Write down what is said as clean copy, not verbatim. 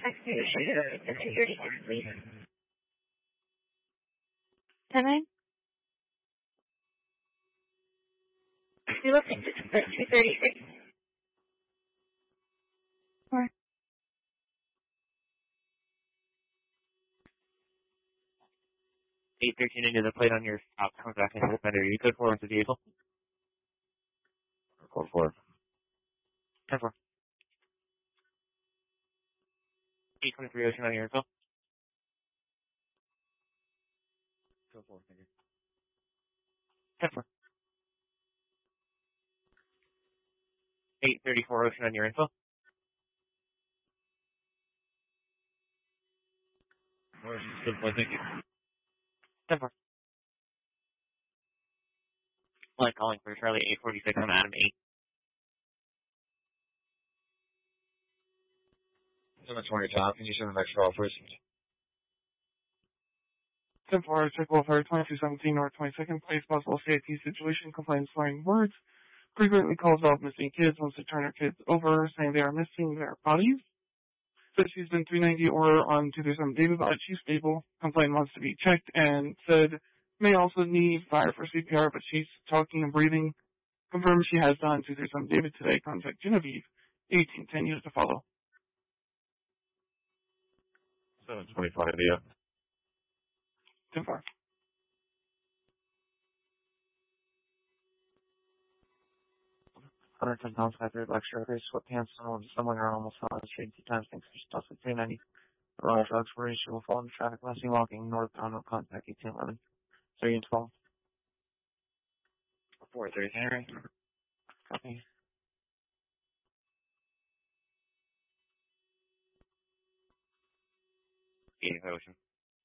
10-9? You're looking at 236. Or 813 into the plate on your stop. Comes back into the fender. You could forward the vehicle. 4-4. 10-4. 823 Ocean on your info. 4-4, thank you. 10-4. 834 Ocean on your info. Good point, thank you. 10-4. Flight calling for Charlie 846 on Adam 8. 720 top, can you send the next call first? 10-4, check welfare 2217 North 22nd Place, possible CIT situation, complaints swearing words. Frequently calls off missing kids, wants to turn her kids over, saying they are missing their bodies. Said she's been 390 or on 237 David, but she's stable. Complaint wants to be checked and said may also need fire for CPR, but she's talking and breathing. Confirmed she has done 237 David today. Contact Genevieve. 1810 units to follow. 725, yeah. 10-4. 110 pounds, 5-3 black shirt, gray sweatpants, someone around almost on the street 2 times, thanks for stuff at 390. The wrong drugs were issued will fall into traffic, lasting walking, northbound, no contact, 1811. 3 and 12. 4-3, Henry. Copy. 8 Ocean.